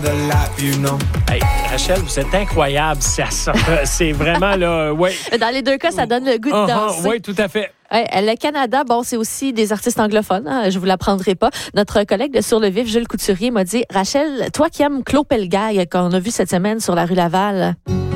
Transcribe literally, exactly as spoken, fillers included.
Hey, Rachel, vous êtes incroyable. Ça, ça, c'est vraiment là, ouais. Dans les deux cas, ça donne le goût de Uh-huh, danser. oui, tout à fait. Ouais, le Canada, bon, c'est aussi des artistes anglophones. Hein, je vous l'apprendrai pas. Notre collègue de Sur le Vif, Jules Couturier, m'a dit, Rachel, toi qui aimes Claude Pelgay, qu'on a vu cette semaine sur la rue Laval.